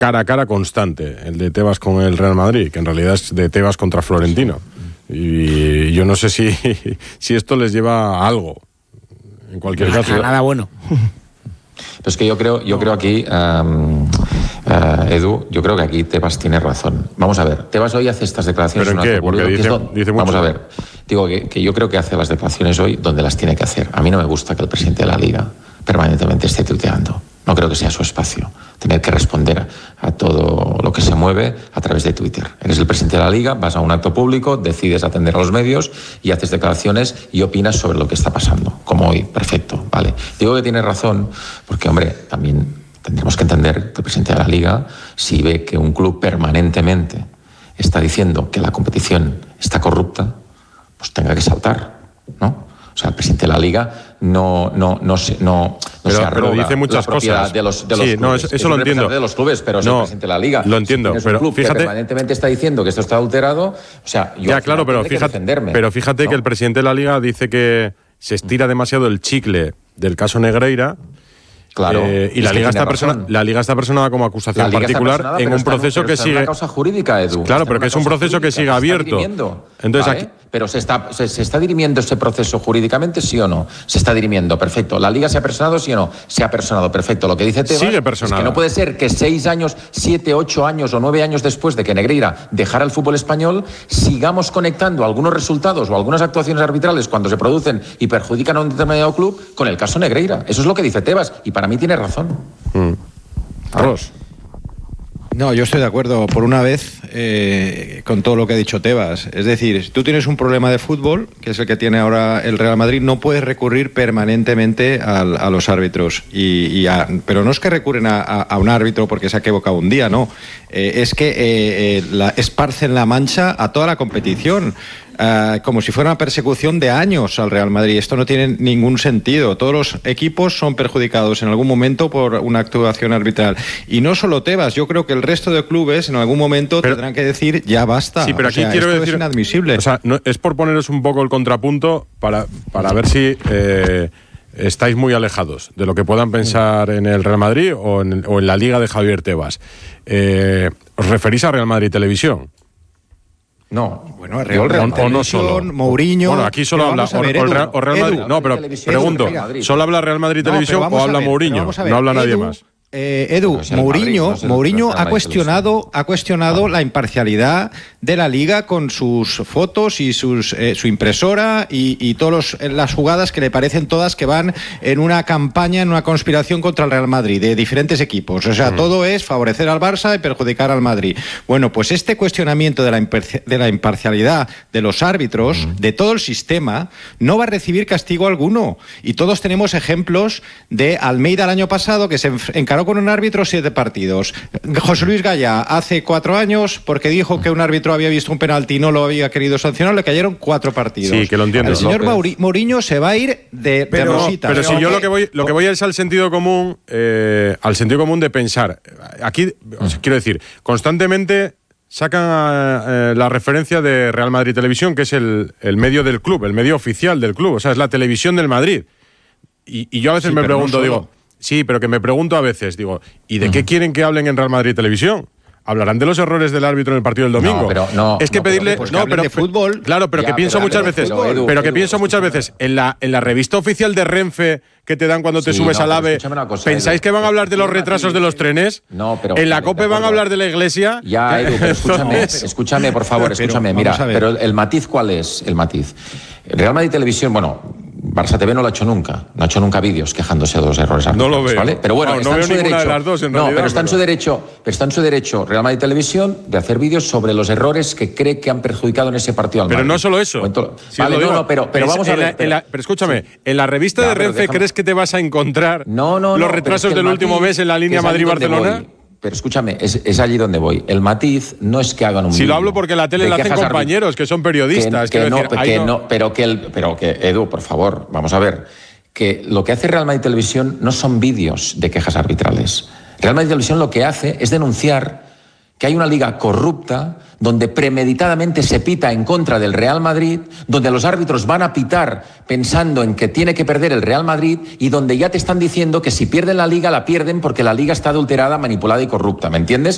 cara a cara constante, el de Tebas con el Real Madrid, que en realidad es de Tebas contra Florentino. Y yo no sé si esto les lleva a algo. En cualquier caso. Nada bueno. Pues que yo creo aquí, Edu, yo creo que aquí Tebas tiene razón. Vamos a ver, Tebas hoy hace estas declaraciones. ¿Pero en qué? Porque dice mucho. Vamos a ver, digo que yo creo que hace las declaraciones hoy donde las tiene que hacer. A mí no me gusta que el presidente de la Liga permanentemente esté tuiteando. No creo que sea su espacio tener que responder a todo lo que se mueve a través de Twitter. Eres el presidente de la Liga, vas a un acto público, decides atender a los medios y haces declaraciones y opinas sobre lo que está pasando, como hoy. Perfecto, vale. Digo que tienes razón porque, hombre, también tendremos que entender que el presidente de la Liga, si ve que un club permanentemente está diciendo que la competición está corrupta, pues tenga que saltar, ¿no? O sea, el presidente de la Liga no se arroga pero dice muchas la propiedad cosas de los sí, clubes. No, eso lo entiendo. De los clubes, pero es el presidente de la Liga. Lo entiendo, si pero un club fíjate que permanentemente está diciendo que esto está adulterado, o sea, yo ya claro, pero fíjate, ¿no? Que el presidente de la Liga dice que se estira demasiado el chicle del caso Negreira. Claro, y la Liga está personada como acusación particular en un proceso que sigue. Es una causa jurídica, Edu. Claro, pero que es un proceso que sigue abierto. Entonces, ¿vale? Pero se está dirimiendo ese proceso jurídicamente, ¿sí o no? Se está dirimiendo, perfecto. ¿La Liga se ha personado, sí o no? Se ha personado, perfecto. Lo que dice Tebas es que no puede ser que 6 años, 7, 8 años o 9 años después de que Negreira dejara el fútbol español, sigamos conectando algunos resultados o algunas actuaciones arbitrales cuando se producen y perjudican a un determinado club con el caso Negreira. Eso es lo que dice Tebas y para mí tiene razón. Carlos. No, yo estoy de acuerdo por una vez con todo lo que ha dicho Tebas. Es decir, si tú tienes un problema de fútbol, que es el que tiene ahora el Real Madrid, no puedes recurrir permanentemente a los árbitros. Pero no es que recurren a un árbitro porque se ha equivocado un día, no. Es que esparcen la mancha a toda la competición. Como si fuera una persecución de años al Real Madrid. Esto no tiene ningún sentido. Todos los equipos son perjudicados en algún momento por una actuación arbitral. Y no solo Tebas, yo creo que el resto de clubes en algún momento tendrán que decir ya basta. Sí, pero aquí quiero esto decir, es inadmisible. O sea, es por poneros un poco el contrapunto para ver si estáis muy alejados de lo que puedan pensar en el Real Madrid o en la Liga de Javier Tebas. ¿Os referís a Real Madrid Televisión? No, bueno, Real Madrid o no solo. Mourinho. Bueno, aquí solo habla o Real Madrid. No, pero pregunto, ¿solo habla Real Madrid Televisión o habla Mourinho? No habla nadie más. Edu, Mourinho ha cuestionado la imparcialidad de la Liga con sus fotos y su impresora y todas las jugadas que le parecen todas que van en una campaña, en una conspiración contra el Real Madrid, de diferentes equipos. O sea, todo es favorecer al Barça y perjudicar al Madrid. Bueno, pues este cuestionamiento de la imparcialidad de los árbitros, de todo el sistema, no va a recibir castigo alguno. Y todos tenemos ejemplos de Almeida el año pasado, que se encaró con un árbitro 7 partidos. José Luis Gallá hace 4 años, porque dijo que un árbitro había visto un penalti y no lo había querido sancionar, le cayeron 4 partidos. Sí, que lo entiendo. El señor Mourinho se va a ir de rosita. Pero si yo lo que voy es al sentido común, de pensar. Aquí, quiero decir, constantemente sacan la referencia de Real Madrid Televisión, que es el medio del club, el medio oficial del club, o sea, es la televisión del Madrid. Y yo a veces me pregunto, digo, sí, pero que me pregunto a veces, digo, ¿y de qué quieren que hablen en Real Madrid Televisión? ¿Hablarán de los errores del árbitro en el partido del domingo? No, pero no. Es que no, pedirle. Pues de fútbol. Claro, pero que pienso muchas veces. Pero que pienso muchas veces. En la revista oficial de Renfe que te dan cuando te subes al AVE, ¿pensáis que van a hablar de los retrasos de los trenes? No, pero. En la COPE van a hablar de la iglesia. Ya, Edu, pero escúchame, por favor, escúchame. Mira, pero el matiz, ¿cuál es? El matiz. Real Madrid Televisión, bueno. Barça TV no lo ha hecho nunca. No ha hecho nunca vídeos quejándose de los errores arbitrales. No lo veo. ¿Vale? Pero bueno, no veo ninguna de las dos en realidad. Pero está en su derecho Real Madrid Televisión de hacer vídeos sobre los errores que cree que han perjudicado en ese partido al Madrid. Pero no solo eso. Vale, pero vamos a ver. Pero escúchame, en la revista de Renfe, ¿crees que te vas a encontrar los retrasos del último mes en la línea Madrid-Barcelona? Pero escúchame, es allí donde voy. El matiz no es que hagan un vídeo. Si lo hablo porque la tele la hacen compañeros, que son periodistas. Pero que, Edu, por favor, vamos a ver. Que lo que hace Real Madrid Televisión no son vídeos de quejas arbitrales. Real Madrid Televisión lo que hace es denunciar que hay una liga corrupta donde premeditadamente se pita en contra del Real Madrid, donde los árbitros van a pitar pensando en que tiene que perder el Real Madrid y donde ya te están diciendo que si pierden la liga, la pierden porque la liga está adulterada, manipulada y corrupta, ¿me entiendes?